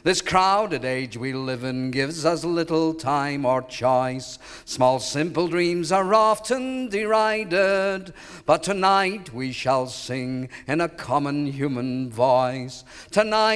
This crowded age we live in gives us little time or choice. Small simple dreams are often derided, but tonight we shall sing in a common human voice. Tonight